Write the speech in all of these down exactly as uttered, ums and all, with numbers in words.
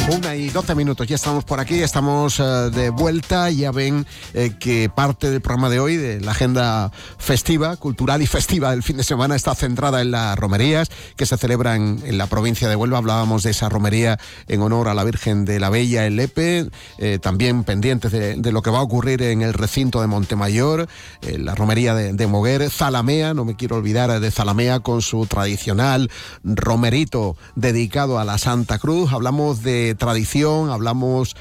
Una y doce minutos, ya estamos por aquí, estamos uh, de vuelta. Ya ven eh, que parte del programa de hoy, de la agenda festiva, cultural y festiva del fin de semana, está centrada en las romerías que se celebran en la provincia de Huelva. Hablábamos de esa romería en honor a la Virgen de la Bella en Lepe, eh, también pendientes de, de lo que va a ocurrir en el recinto de Montemayor, eh, la romería de, de Moguer, Zalamea, no me quiero olvidar de Zalamea con su tradicional romerito dedicado a la Santa Cruz. Hablamos de tradición, hablamos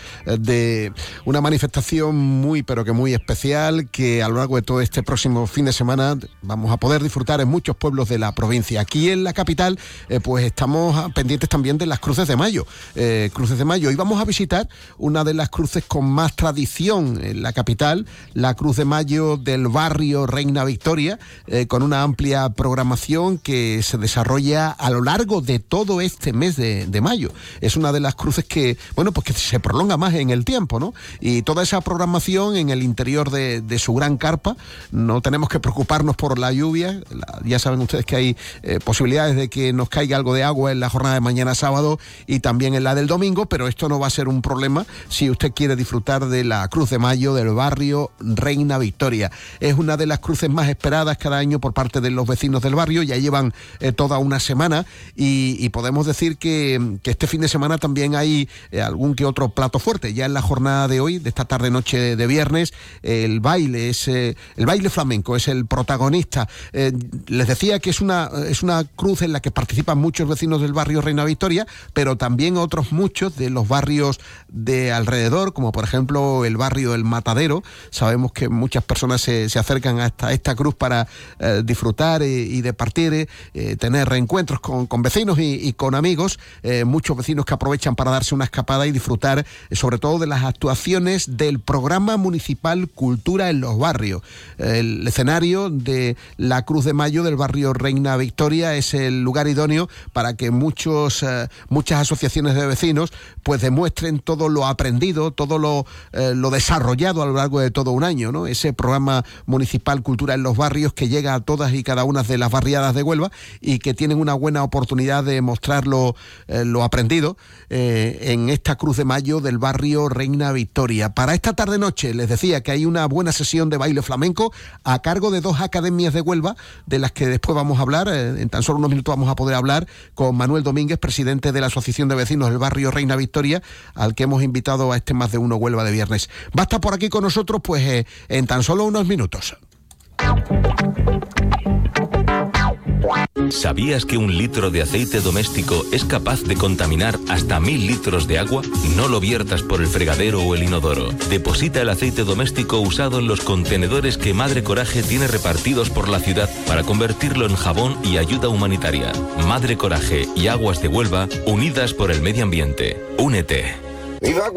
de una manifestación muy pero que muy especial que a lo largo de todo este próximo fin de semana vamos a poder disfrutar en muchos pueblos de la provincia. Aquí en la capital eh, pues estamos pendientes también de las cruces de mayo, eh, cruces de mayo, y vamos a visitar una de las cruces con más tradición en la capital, la Cruz de Mayo del barrio Reina Victoria, eh, con una amplia programación que se desarrolla a lo largo de todo este mes de, de mayo. Es una de las cruces que, bueno, pues que se prolonga más en el tiempo, ¿no? Y toda esa programación en el interior de, de su gran carpa, no tenemos que preocuparnos por la lluvia. La, ya saben ustedes que hay eh, posibilidades de que nos caiga algo de agua en la jornada de mañana sábado y también en la del domingo, pero esto no va a ser un problema si usted quiere disfrutar de la Cruz de Mayo del barrio Reina Victoria. Es una de las cruces más esperadas cada año por parte de los vecinos del barrio. Ya llevan eh, toda una semana y, y podemos decir que, que este fin de semana también hay eh, algún que otro plato fuerte. Ya en la jornada de hoy, de esta tarde noche de viernes, eh, el baile es eh, el baile flamenco es el protagonista. Eh, les decía que es una es una cruz en la que participan muchos vecinos del barrio Reina Victoria, pero también otros muchos de los barrios de alrededor, como por ejemplo el barrio El Matadero. Sabemos que muchas personas se, se acercan hasta esta cruz para eh, disfrutar eh, y departir, eh, tener reencuentros con, con vecinos y, y con amigos. Eh, muchos vecinos que aprovechan para darse una escapada y disfrutar eh, sobre todo de las actuaciones del programa municipal Cultura en los Barrios. El escenario de la Cruz de Mayo del barrio Reina Victoria es el lugar idóneo para que muchos, eh, muchas asociaciones de vecinos pues demuestren todo lo aprendido, todo lo, eh, lo desarrollado a lo largo de todo un año, ¿no? Ese programa municipal Cultura en los Barrios que llega a todas y cada una de las barriadas de Huelva y que tienen una buena oportunidad de mostrar lo, eh, lo aprendido eh, en esta Cruz de Mayo del barrio Reina Victoria. Para esta tarde-noche les decía que hay una buena sesión de baile flamenco a cargo de dos academias de Huelva, de las que después vamos a hablar. Eh, en tan solo unos minutos vamos a poder hablar con Manuel Domínguez, presidente de la Asociación de Vecinos del barrio Reina Victoria, al que hemos invitado a este Más de Uno Huelva de viernes. Va a estar por aquí con nosotros pues eh, en tan solo unos minutos. ¿Sabías que un litro de aceite doméstico es capaz de contaminar hasta mil litros de agua? No lo viertas por el fregadero o el inodoro. Deposita el aceite doméstico usado en los contenedores que Madre Coraje tiene repartidos por la ciudad para convertirlo en jabón y ayuda humanitaria. Madre Coraje y Aguas de Huelva, unidas por el medio ambiente. Únete. ¡Viva